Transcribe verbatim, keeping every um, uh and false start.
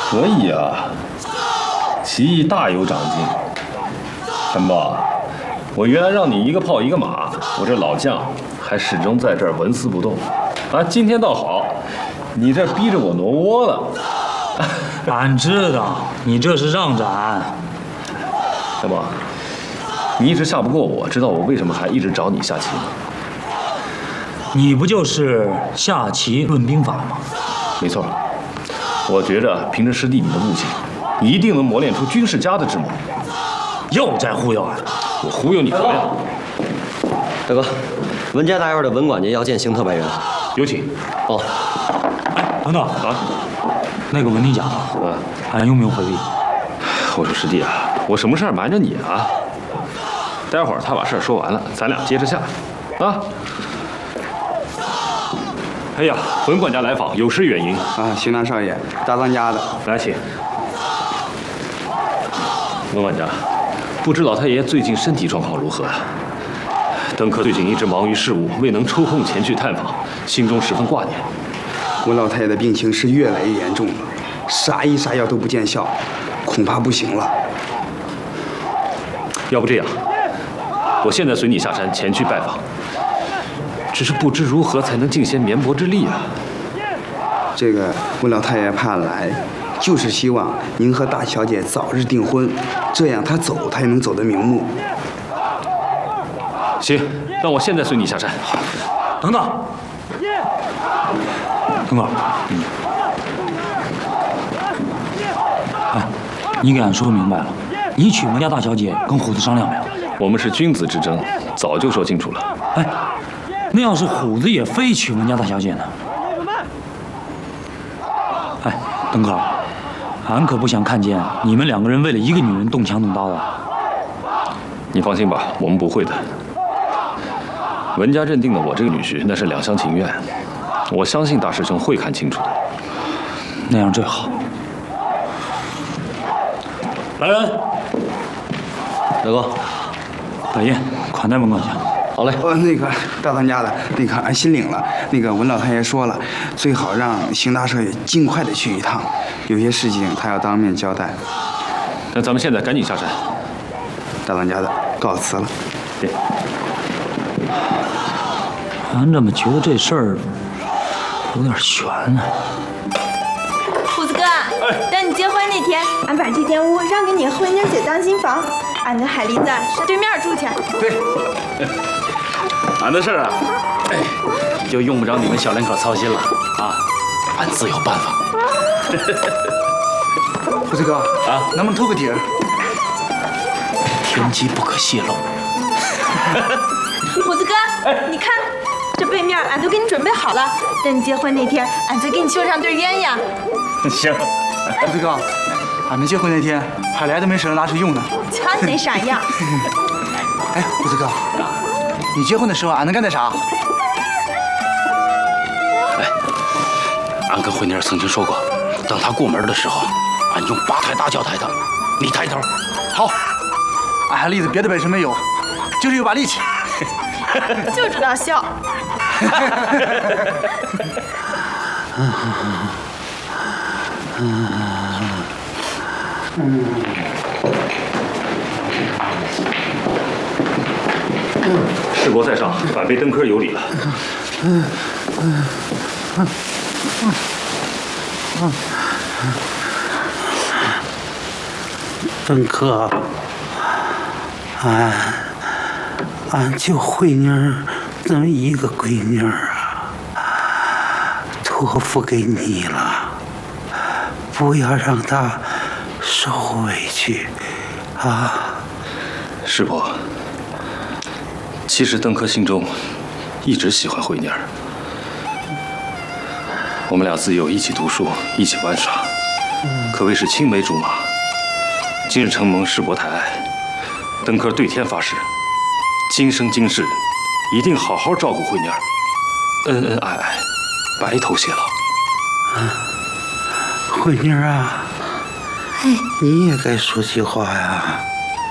可以啊，棋艺大有长进。陈豹，我原来让你一个炮一个马，我这老将还始终在这儿纹丝不动。啊，今天倒好，你这逼着我挪窝了。 俺知道你这是让咱。 陈豹，你一直下不过我，知道我为什么还一直找你下棋吗？ 你不就是下棋论兵法吗？ 没错，我觉着凭着师弟你的悟性，你一定能磨练出军事家的之谋。 又在忽悠俺！ 我忽悠你什么呀？ 大哥，文家大院的文管家要见邢特派员。 有请。 哦。 哎，等等啊， 那个文帝讲了， 啊， 俺用不用回避？ 我说师弟啊，我什么事儿瞒着你啊？待会儿他把事儿说完了，咱俩接着下。啊。哎呀，文管家来访，有失远迎。 啊，邢大少爷，大当家的， 来请。文管家，不知老太爷最近身体状况如何？登科最近一直忙于事务，未能抽空前去探访，心中十分挂念。 我老太爷的病情是越来越严重了，啥医啥药都不见效，恐怕不行了。 要不这样，我现在随你下山前去拜访。只是不知如何才能尽些绵薄之力啊！ 这个我老太爷盼来，就是希望您和大小姐早日订婚，这样她走，她也能走得瞑目。 行，让我现在随你下山。 等等，腾哥，嗯，哎，你给俺说明白了，你娶文家大小姐跟虎子商量没有？ 我们是君子之争，早就说清楚了。 哎。那要是虎子也非娶文家大小姐呢？哎，登科，俺可不想看见你们两个人为了一个女人动枪动刀的。 你放心吧，我们不会的。文家认定的我这个女婿，那是两厢情愿。我相信大师兄会看清楚的。 那样最好。来人， 大哥， 摆宴款待文管家。 好嘞。 呃，那个大当家的，那个俺心领了。那个文老太爷说了，最好让邢大少爷尽快的去一趟，有些事情他要当面交代。 那咱们现在赶紧下山。 大当家的，告辞了。 对。 俺怎么觉得这事儿有点悬啊？ 虎子哥，等你结婚那天，俺把这间屋让给你和文娟姐当新房，俺跟海蛎子上对面住去。 对。 俺的事儿啊，哎，就用不着你们小两口操心了啊，俺自有办法。 虎子哥啊，能不能透个底儿？ 天机不可泄露。 虎子哥，你看，这被面俺都给你准备好了，等你结婚那天，俺再给你绣上对鸳鸯。 行。 虎子哥，俺们结婚那天，海来都没舍得拿出用呢。 瞧你那傻样。 哎，虎子哥。你结婚的时候，俺能干点啥？ 哎，俺跟慧妮儿曾经说过，等她过门的时候，俺用八抬大轿抬她，你抬头。 好，俺还栗子别的本事没有，就是有把力气。 就知道笑。 事国在上，晚辈登科有礼了。嗯嗯嗯嗯。登科，俺俺就慧妮儿这么一个闺女啊，托付给你了，不要让她受委屈啊。 师伯。其实登科心中一直喜欢慧妮儿，我们俩自幼一起读书，一起玩耍，可谓是青梅竹马。今日承蒙师伯抬爱，登科对天发誓，今生今世一定好好照顾慧妮儿，恩恩爱爱，白头偕老。 啊，慧妮儿啊，哎，你也该说句话呀。